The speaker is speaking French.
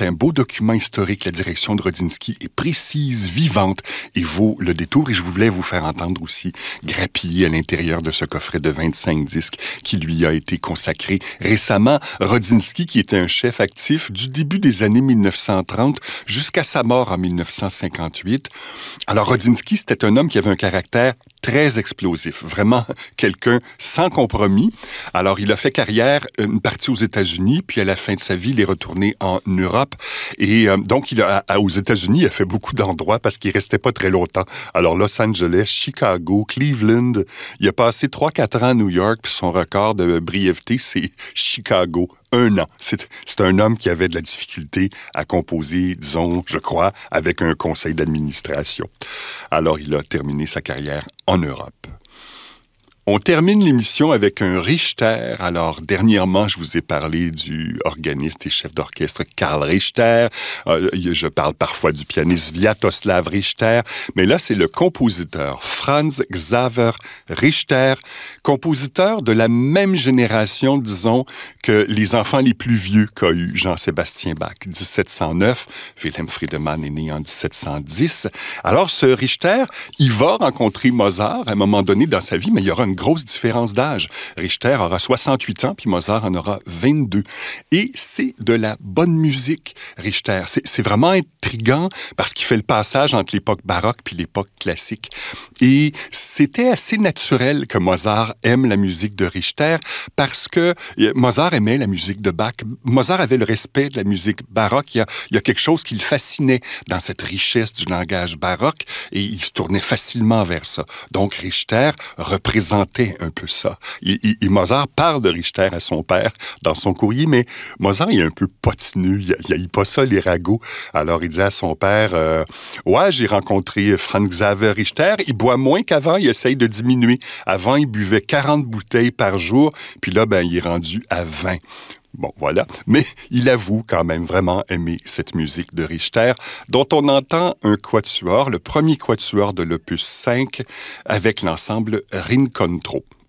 c'est un beau document historique. La direction de Rodzinski est précise, vivante et vaut le détour. Et je voulais vous faire entendre aussi grappiller à l'intérieur de ce coffret de 25 disques qui lui a été consacré récemment. Rodzinski, qui était un chef actif du début des années 1930 jusqu'à sa mort en 1958. Alors, Rodzinski, c'était un homme qui avait un caractère très explosif, vraiment quelqu'un sans compromis. Alors, il a fait carrière une partie aux États-Unis, puis à la fin de sa vie, il est retourné en Europe. Et donc, aux États-Unis, il a fait beaucoup d'endroits parce qu'il restait pas très longtemps. Alors, Los Angeles, Chicago, Cleveland. Il a passé 3-4 ans à New York, puis son record de brièveté, c'est Chicago. 1 an. C'est un homme qui avait de la difficulté à composer, disons, je crois, avec un conseil d'administration. Alors, il a terminé sa carrière en Europe. On termine l'émission avec un Richter. Alors, dernièrement, je vous ai parlé du organiste et chef d'orchestre Karl Richter. Je parle parfois du pianiste Sviatoslav Richter. Mais là, c'est le compositeur Franz Xaver Richter, compositeur de la même génération, disons, que les enfants les plus vieux qu'a eu Jean-Sébastien Bach. 1709, Wilhelm Friedemann est né en 1710. Alors, ce Richter, il va rencontrer Mozart à un moment donné dans sa vie, mais il y aura une grosse différence d'âge. Richter aura 68 ans, puis Mozart en aura 22. Et c'est de la bonne musique, Richter. C'est vraiment intriguant parce qu'il fait le passage entre l'époque baroque puis l'époque classique. Et c'était assez naturel que Mozart aime la musique de Richter parce que Mozart aimait la musique de Bach. Mozart avait le respect de la musique baroque. Il y a quelque chose qui le fascinait dans cette richesse du langage baroque et il se tournait facilement vers ça. Donc Richter représentait un peu ça. Et Mozart parle de Richter à son père dans son courrier, mais Mozart il est un peu potineux, il n'aime pas ça les ragots. Alors il dit à son père, ouais, j'ai rencontré Franz Xaver Richter, il boit moins qu'avant, il essaye de diminuer. Avant, il buvait 40 bouteilles par jour, puis là, il est rendu à 20. Bon, voilà. Mais il avoue quand même vraiment aimer cette musique de Richter, dont on entend un quatuor, le premier quatuor de l'opus 5, avec l'ensemble Rincontro.